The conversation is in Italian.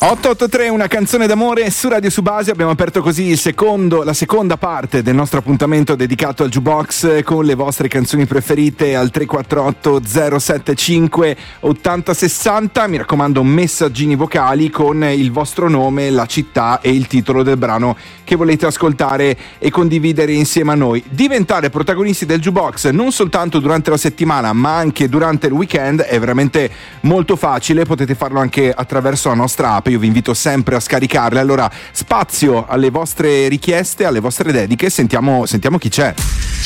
883, una canzone d'amore su Radio Subasi. Abbiamo aperto così la seconda parte del nostro appuntamento dedicato al jukebox con le vostre canzoni preferite al 348 075 8060. Mi raccomando, messaggini vocali con il vostro nome, la città e il titolo del brano che volete ascoltare e condividere insieme a noi. Diventare protagonisti del jukebox non soltanto durante la settimana ma anche durante il weekend è veramente molto facile. Potete farlo anche attraverso la nostra app. Io vi invito sempre a scaricarle. Allora, spazio alle vostre richieste, alle vostre dediche. Sentiamo chi c'è.